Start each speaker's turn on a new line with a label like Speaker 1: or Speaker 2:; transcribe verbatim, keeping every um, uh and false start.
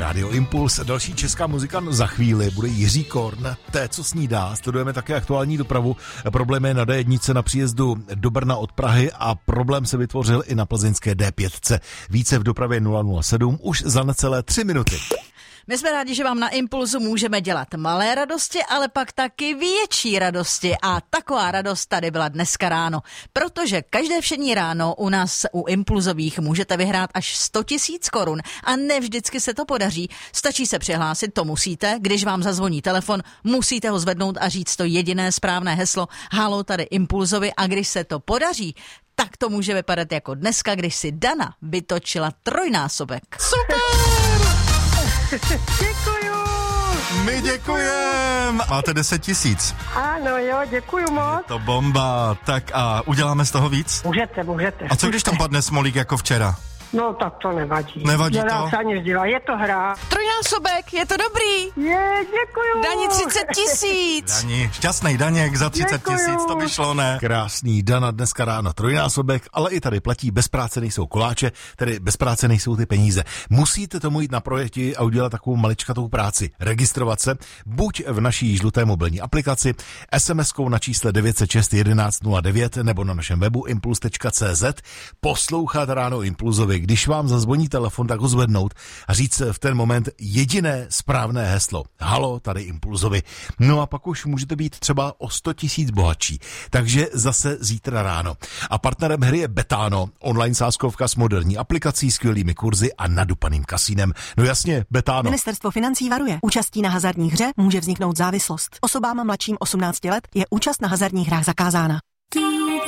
Speaker 1: Rádio Impuls. Další česká muzika za chvíli bude Jiří Korn, té, co snídá. Sledujeme také aktuální dopravu. Problém je na D jedna na příjezdu do Brna od Prahy a problém se vytvořil i na plzeňské D pět. Více v dopravě nula nula sedm už za necelé tři minuty.
Speaker 2: My jsme rádi, že vám na Impulzu můžeme dělat malé radosti, ale pak taky větší radosti. A taková radost tady byla dneska ráno. Protože každé všední ráno u nás u Impulzových můžete vyhrát až sto tisíc korun. A ne vždycky se to podaří. Stačí se přihlásit, to musíte. Když vám zazvoní telefon, musíte ho zvednout a říct to jediné správné heslo. Halo, tady Impulzovi. A když se to podaří, tak to může vypadat jako dneska, když si Dana vytočila trojnásobek.
Speaker 1: Super!
Speaker 3: Děkuju.
Speaker 1: My děkujem. Máte deset tisíc.
Speaker 3: Ano, jo, děkuju moc.
Speaker 1: To bomba. Tak a uděláme z toho víc?
Speaker 3: Můžete, můžete.
Speaker 1: A co když tam padne smolík jako včera?
Speaker 3: No tak to nevadí.
Speaker 1: Nevadí
Speaker 3: Nedá
Speaker 1: to?
Speaker 3: se ani dělat, je to hra.
Speaker 2: Trojnásobek, je to dobrý.
Speaker 3: Je, děkuju.
Speaker 2: Dani třicet tisíc.
Speaker 1: Dani, šťastný Daněk za třicet tisíc, to by šlo, ne? Krásný Dana dneska ráno trojnásobek, ale i tady platí, bez práce nejsou koláče, tedy bez práce nejsou ty peníze. Musíte tomu jít na projekti a udělat takovou maličkatou práci. Registrovat se buď v naší žluté mobilní aplikaci, es em eskou na čísle devět set šest jedenáct nula devět nebo na našem webu impuls tečka cé zet, poslouchat ráno Impulzovi. Když vám zazvoní telefon, tak ho zvednout a říct v ten moment jediné správné heslo. Halo, tady Impulzovi. No a pak už můžete být třeba o sto tisíc bohatší. Takže zase zítra ráno. A partnerem hry je Betano, online sázkovka s moderní aplikací, skvělými kurzy a nadupaným kasínem. No jasně, Betano.
Speaker 4: Ministerstvo financí varuje. Účastí na hazardní hře může vzniknout závislost. Osobám mladším osmnácti let je účast na hazardních hrách zakázána.